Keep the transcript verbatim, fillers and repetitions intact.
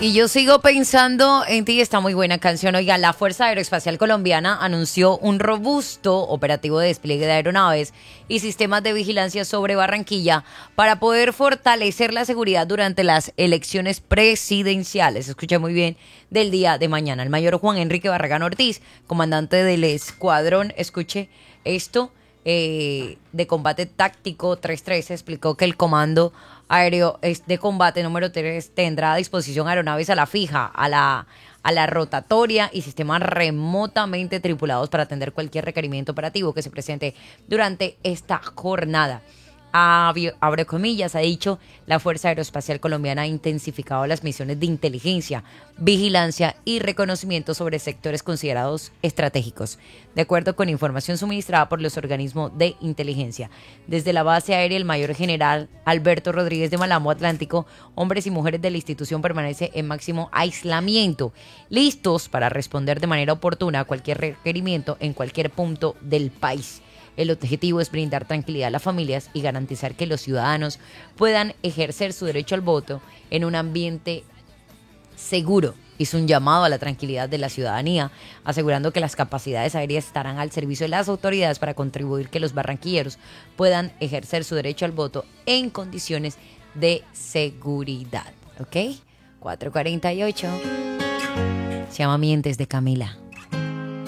Y yo sigo pensando en ti, está muy buena canción. Oiga, la Fuerza Aeroespacial Colombiana anunció un robusto operativo de despliegue de aeronaves y sistemas de vigilancia sobre Barranquilla para poder fortalecer la seguridad durante las elecciones presidenciales. Escuché muy bien, del día de mañana. El mayor Juan Enrique Barragán Ortiz, comandante del escuadrón, escuche esto, eh, de combate táctico tres trece, explicó que el comando aéreo de combate número tres tendrá a disposición aeronaves a la fija, a la, a la rotatoria y sistemas remotamente tripulados para atender cualquier requerimiento operativo que se presente durante esta jornada. Abre comillas, ha dicho, la Fuerza Aeroespacial Colombiana ha intensificado las misiones de inteligencia, vigilancia y reconocimiento sobre sectores considerados estratégicos, de acuerdo con información suministrada por los organismos de inteligencia. Desde la base aérea, el mayor general Alberto Rodríguez de Malambo Atlántico, hombres y mujeres de la institución permanecen en máximo aislamiento, listos para responder de manera oportuna a cualquier requerimiento en cualquier punto del país. El objetivo es brindar tranquilidad a las familias y garantizar que los ciudadanos puedan ejercer su derecho al voto en un ambiente seguro. Hizo un llamado a la tranquilidad de la ciudadanía, asegurando que las capacidades aéreas estarán al servicio de las autoridades para contribuir que los barranquilleros puedan ejercer su derecho al voto en condiciones de seguridad. ¿Ok? cuatro cuarenta y ocho. Se llama Mientes de Camila.